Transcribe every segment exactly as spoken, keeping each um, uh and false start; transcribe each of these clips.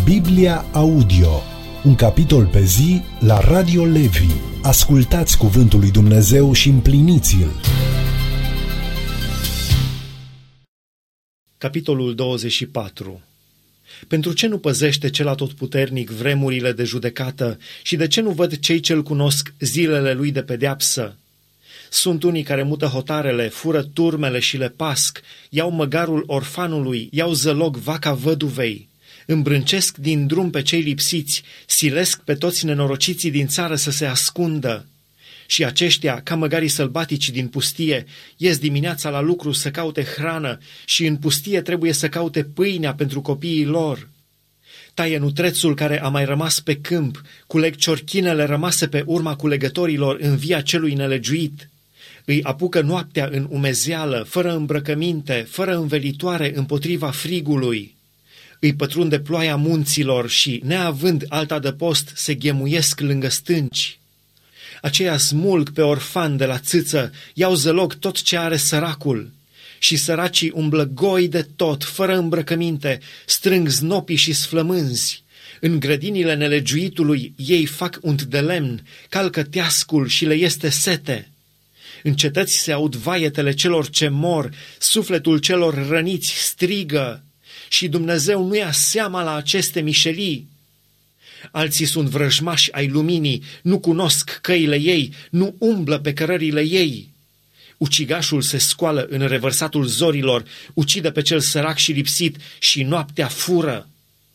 Biblia Audio, un capitol pe zi la Radio Levi. Ascultați cuvântul lui Dumnezeu și împliniți-l. Capitolul douăzeci și patru. Pentru ce nu păzește cel atotputernic vremurile de judecată și de ce nu văd cei ce-l cunosc zilele lui de pedeapsă? Sunt unii care mută hotarele, fură turmele și le pasc, iau măgarul orfanului, iau zălog vaca văduvei, îmbrâncesc din drum pe cei lipsiți, silesc pe toți nenorociții din țară să se ascundă. Și aceștia, ca măgarii sălbatici din pustie, ies dimineața la lucru să caute hrană și în pustie trebuie să caute pâinea pentru copiii lor. Taie nutrețul care a mai rămas pe câmp, culeg ciorchinele rămase pe urma culegătorilor în via celui nelegiuit. Îi apucă noaptea în umezeală, fără îmbrăcăminte, fără învelitoare împotriva frigului. Îi pătrunde ploaia munților și, neavând alt adăpost, se ghemuiesc lângă stânci. Aceia smulg pe orfan de la țâță, iau zălog tot ce are săracul. Și săracii umblă goi de tot, fără îmbrăcăminte, strâng znopii și sflămânzi. În grădinile nelegiuitului ei fac unt de lemn, calcă teascul și le este sete. În cetăți se aud vaietele celor ce mor, sufletul celor răniți strigă. Și Dumnezeu nu ia seama la aceste mișelii. Alții sunt vrăjmași ai luminii, nu cunosc căile ei, nu umblă pe cărările ei. Ucigașul se scoală în revărsatul zorilor, ucide pe cel sărac și lipsit și noaptea fură.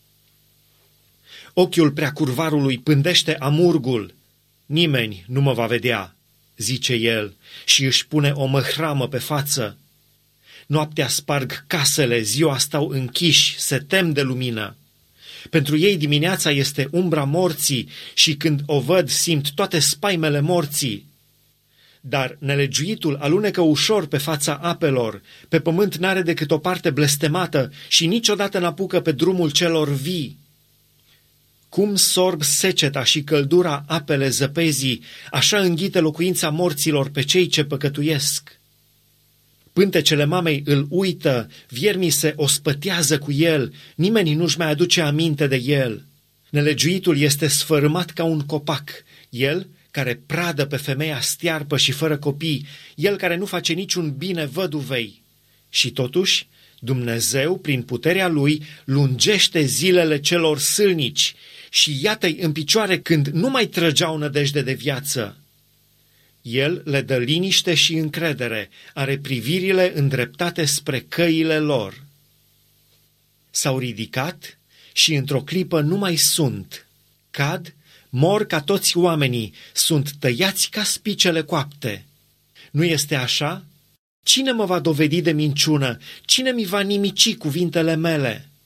Ochiul preacurvarului pândește amurgul. Nimeni nu mă va vedea, zice el, și își pune o măhramă pe față. Noaptea sparg casele, ziua stau închiși, se tem de lumină. Pentru ei dimineața este umbra morții și când o văd simt toate spaimele morții. Dar nelegiuitul alunecă ușor pe fața apelor, pe pământ n-are decât o parte blestemată și niciodată n-apucă pe drumul celor vii. Cum sorb seceta și căldura apele zăpezii, așa înghite locuința morților pe cei ce păcătuiesc. Pântecele mamei îl uită, viermii se ospătează cu el, nimeni nu-și mai aduce aminte de el. Nelegiuitul este sfărâmat ca un copac, el care pradă pe femeia stearpă și fără copii, el care nu face niciun bine văduvei. Și totuși, Dumnezeu, prin puterea lui, lungește zilele celor sâlnici și iată-i în picioare când nu mai trăgeau nădejde de viață. El le dă liniște și încredere, are privirile îndreptate spre căile lor. S-au ridicat și într-o clipă nu mai sunt. Cad, mor ca toți oamenii, sunt tăiați ca spicele coapte. Nu este așa? Cine mă va dovedi de minciună? Cine mi va nimici cuvintele mele?